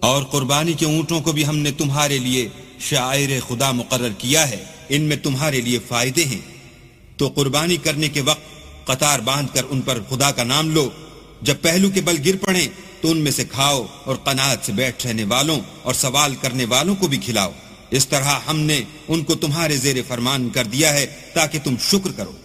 और कुर्बानी के ऊँटों को भी हमने तुम्हारे लिए शायर खुदा मुकर्रर किया है, इनमें तुम्हारे लिए फायदे हैं। तो कुर्बानी करने के वक्त कतार बांधकर उन पर खुदा का नाम लो। जब पहलू के बल गिर पड़े तो उनमें से खाओ और कनात से बैठ रहने वालों और सवाल करने वालों को भी खिलाओ। इस तरह हमने उनको तुम्हारे जेरे फरमान कर दिया है ताकि तुम शुक्र करो।